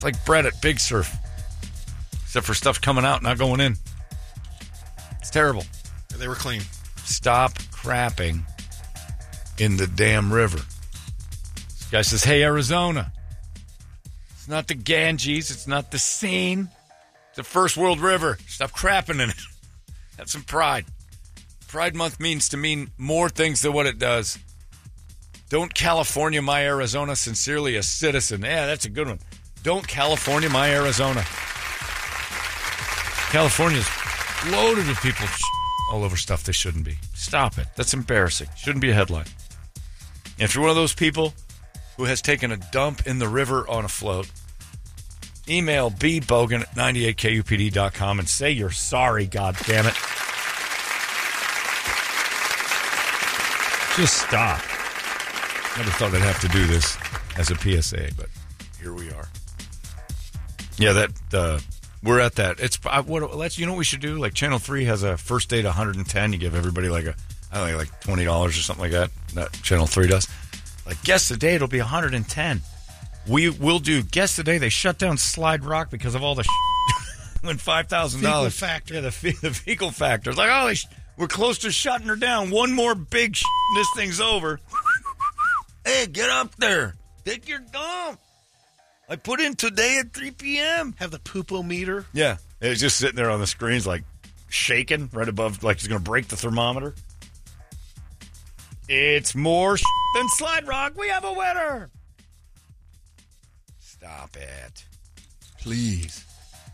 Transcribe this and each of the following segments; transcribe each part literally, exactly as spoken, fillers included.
It's like bread at Big Surf. Except for stuff coming out, not going in. It's terrible. They were clean. Stop crapping in the damn river. This guy says, hey, Arizona. It's not the Ganges. It's not the Seine. It's the first world river. Stop crapping in it. Have some pride. Pride Month means to mean more things than what it does. Don't California my Arizona. Sincerely, a citizen. Yeah, that's a good one. Don't California my Arizona. California's loaded with people all over stuff they shouldn't be. Stop it. That's embarrassing. Shouldn't be a headline. And if you're one of those people who has taken a dump in the river on a float, email b bogan at ninety-eight K U P D dot com and say you're sorry, God damn it. Just stop. Never thought I'd have to do this as a P S A, but here we are. Yeah, that uh, we're at that. It's I, what let's you know what we should do. Like Channel Three has a first date one hundred ten. You give everybody like a I don't know like twenty dollars or something like that. That Channel Three does. Like guess the day it'll be one hundred ten. We will do guess the day they shut down Slide Rock because of all the when five thousand dollars factor. Yeah, the fe- the fecal factor. It's like oh they sh- we're close to shutting her down. One more big sh- this thing's over. Hey, get up there. Take your dump. I put in today at three p.m. Have the poopometer. Yeah. It was just sitting there on the screens, like, shaking right above, like he's going to break the thermometer. It's more sh- than Slide Rock. We have a winner. Stop it. Please.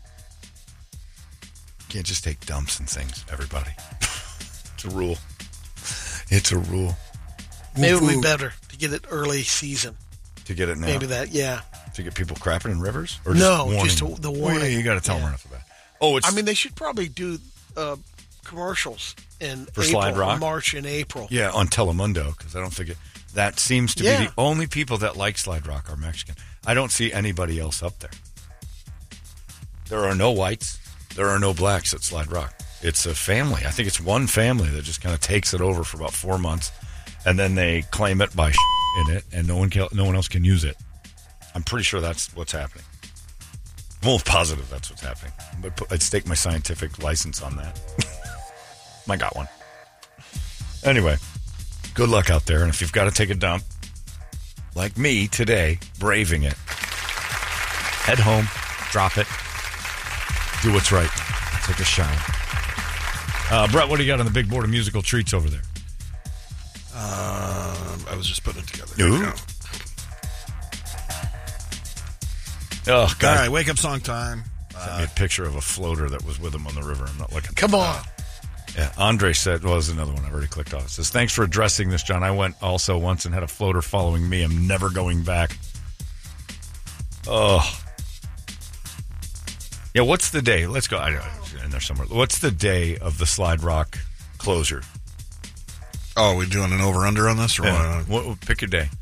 Can't just take dumps and things, everybody. It's a rule. It's a rule. Maybe it would be better to get it early season. To get it now? Maybe that, yeah. To get people crapping in rivers? Or no, warning? just a, the warning. Well, yeah, you got to tell yeah. them right off the bat. Oh, it's. I mean, they should probably do uh, commercials in for April, Slide Rock? March and April. Yeah, on Telemundo, because I don't think it. That seems to yeah. be the only people that like Slide Rock are Mexican. I don't see anybody else up there. There are no whites. There are no blacks at Slide Rock. It's a family. I think it's one family that just kind of takes it over for about four months, and then they claim it by in it, and no one can, no one else can use it. I'm pretty sure that's what's happening. I'm almost positive that's what's happening. But I'd stake my scientific license on that. I got one. Anyway, good luck out there, and if you've got to take a dump, like me today, braving it, head home, drop it, do what's right, take a shower. Uh, Brett, what do you got on the big board of musical treats over there? Um, I was just putting it together. Ooh. Oh, God. All right, wake up song time. Sent me a picture of a floater that was with him on the river. I'm not looking. Come on. Uh, yeah, Andre said, well, there's another one I've already clicked off. It says, thanks for addressing this, John. I went also once and had a floater following me. I'm never going back. Oh. Yeah, what's the day? Let's go. I know it's in there somewhere. What's the day of the Slide Rock closure? Oh, are we doing an over-under on this? Or Yeah. what? What, pick your day.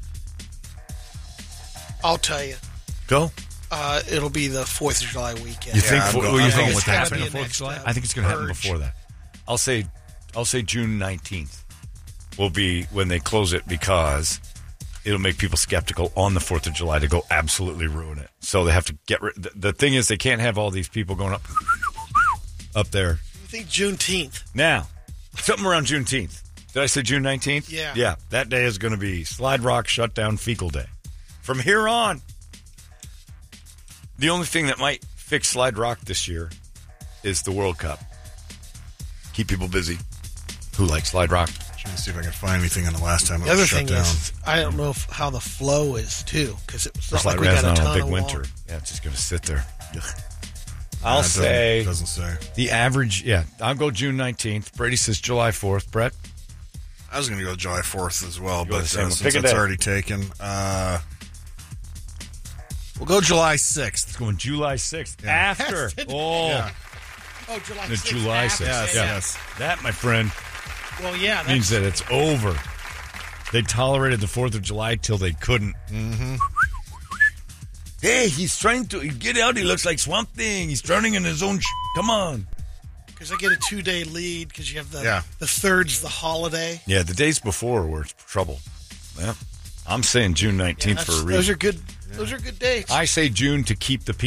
I'll tell you. Go. Uh, it'll be the fourth of July weekend. You think? I'm For, go- well, you I'm think going it's with that. happening on It's Fourth gotta of be July? next, uh, I think it's going to happen purge. before that. I'll say, I'll say June nineteenth will be when they close it because it'll make people skeptical on the Fourth of July to go absolutely ruin it. So they have to get rid. The, the thing is, they can't have all these people going up up there. You think Juneteenth? Now, something around Juneteenth. Did I say June nineteenth? Yeah. Yeah, that day is going to be Slide Rock Shutdown Fecal Day. From here on, the only thing that might fix Slide Rock this year is the World Cup. Keep people busy who like Slide Rock. Trying to see if I can find anything on the last time it The other was shut thing down. is, I don't know if, how the flow is, too, because it was not Slide like we Rock's got a not ton on a big of winter. water. Yeah, it's just going to sit there. I'll Yeah, it doesn't- say doesn't say. the average, yeah, I'll go June nineteenth. Brady says July fourth. Brett? I was going to go July fourth as well, You go but the same uh, one. since Pick a it's day. already taken, uh, we'll go July sixth. It's going July sixth. Yeah. After. Oh, Yeah. Oh, July the sixth. July after. sixth. Yes, yeah. yes. That, my friend, Well, yeah. That's, means that it's over. They tolerated the fourth of July till they couldn't. Mm-hmm. Hey, he's trying to get out. He looks like Swamp Thing. He's drowning in his own sh- Come on. because I get a two-day lead because you have the, Yeah. the third's the holiday. Yeah, the days before were trouble. Yeah. I'm saying June nineteenth Yeah, for a that's- reason. those are good. Those are good dates. I say June to keep the